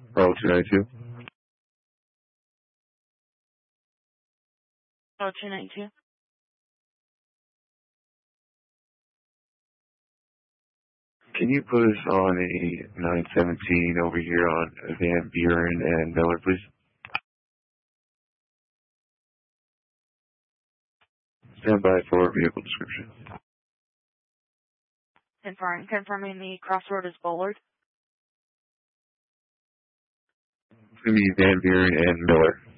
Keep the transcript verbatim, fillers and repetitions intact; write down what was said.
Bravo two ninety-two. Oh, two ninety-two. Can you put us on a nine seventeen over here on Van Buren and Miller, please? Stand by for vehicle description. Confirming, confirming the crossroad is Bullard. It's going to be Van Buren and Miller.